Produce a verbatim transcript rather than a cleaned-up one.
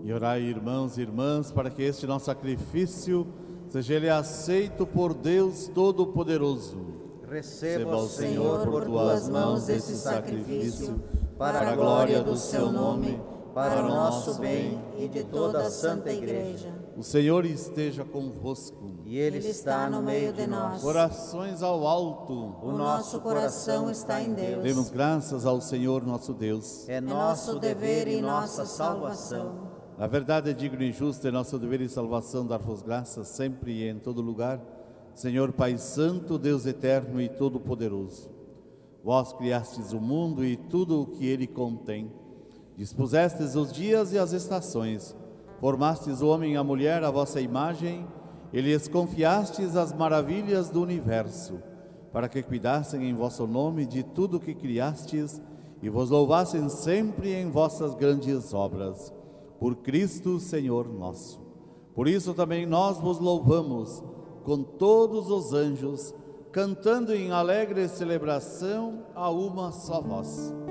E orai, irmãos e irmãs, para que este nosso sacrifício seja ele aceito por Deus Todo-Poderoso. Receba o Senhor por tuas mãos esse sacrifício, para a glória do seu nome, para o nosso bem e de toda a Santa Igreja. O Senhor esteja convosco. E Ele está no meio de nós. Corações ao alto. O nosso coração está em Deus. Demos graças ao Senhor nosso Deus. É nosso dever e nossa salvação. Na verdade é digno e justo, é nosso dever e salvação dar-vos graças sempre e em todo lugar, Senhor Pai Santo, Deus eterno e todo-poderoso. Vós criastes o mundo e tudo o que ele contém. Dispusestes os dias e as estações. Formastes o homem e a mulher à vossa imagem e lhes confiastes as maravilhas do universo, para que cuidassem em vosso nome de tudo o que criastes e vos louvassem sempre em vossas grandes obras. Por Cristo, Senhor nosso. Por isso também nós vos louvamos com todos os anjos, cantando em alegre celebração a uma só voz.